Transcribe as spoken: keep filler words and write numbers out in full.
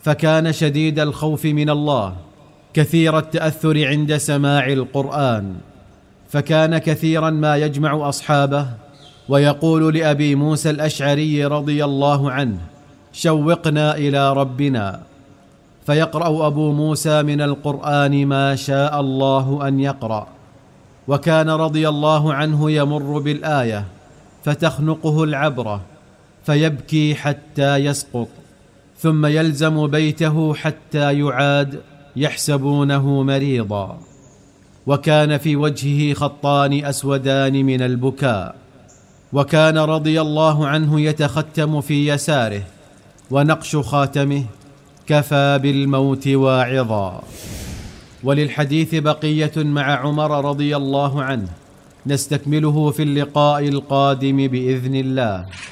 فكان شديد الخوف من الله، كثير التأثر عند سماع القرآن، فكان كثيرا ما يجمع أصحابه ويقول لأبي موسى الأشعري رضي الله عنه: شوقنا إلى ربنا، فيقرأ أبو موسى من القرآن ما شاء الله أن يقرأ. وكان رضي الله عنه يمر بالآية فتخنقه العبرة فيبكي حتى يسقط، ثم يلزم بيته حتى يعاد يحسبونه مريضا، وكان في وجهه خطان أسودان من البكاء. وكان رضي الله عنه يتختم في يساره، ونقش خاتمه: كفى بالموت واعظا. وللحديث بقية مع عمر رضي الله عنه، نستكمله في اللقاء القادم بإذن الله.